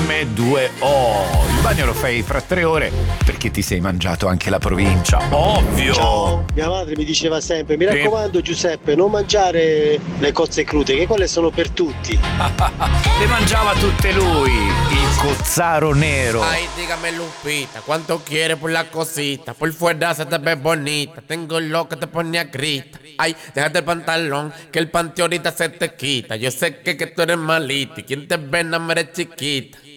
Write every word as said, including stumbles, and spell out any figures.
emme due o. Il bagno lo fai fra tre ore perché ti sei mangiato anche la provincia, ovvio. Ciao, mia madre mi diceva sempre, mi raccomando Giuseppe, non mangiare le cozze crude, che quelle sono per tutti. Le mangiava tutte lui, il cozzaro nero. Ay, dígame Lupita, ¿cuánto quieres por la cosita? Por fuera se te ve bonita, tengo lo que te pone a grita. Ay, déjate el pantalón, que el panty ahorita se te quita. Yo sé que, que tú eres malita y quien te ve no me eres chiquita.